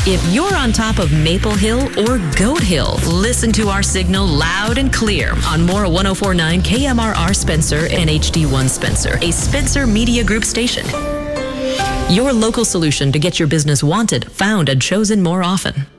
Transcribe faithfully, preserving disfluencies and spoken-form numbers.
If you're on top of Maple Hill or Goat Hill, listen to our signal loud and clear on Mora one oh four point nine K M R R Spencer and H D one Spencer, a Spencer Media Group station. Your local solution to get your business wanted, found, and chosen more often.